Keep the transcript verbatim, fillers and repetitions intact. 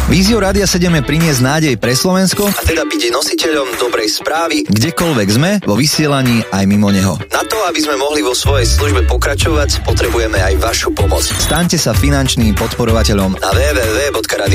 Víziou Rádia sedem je priniesť nádej pre Slovensko a teda byť nositeľom dobrej správy, kdekoľvek sme, vo vysielaní aj mimo neho. Na to, aby sme mohli vo svojej službe pokračovať, potrebujeme aj vašu pomoc. Staňte sa finančným podporovateľom na w w w bodka radio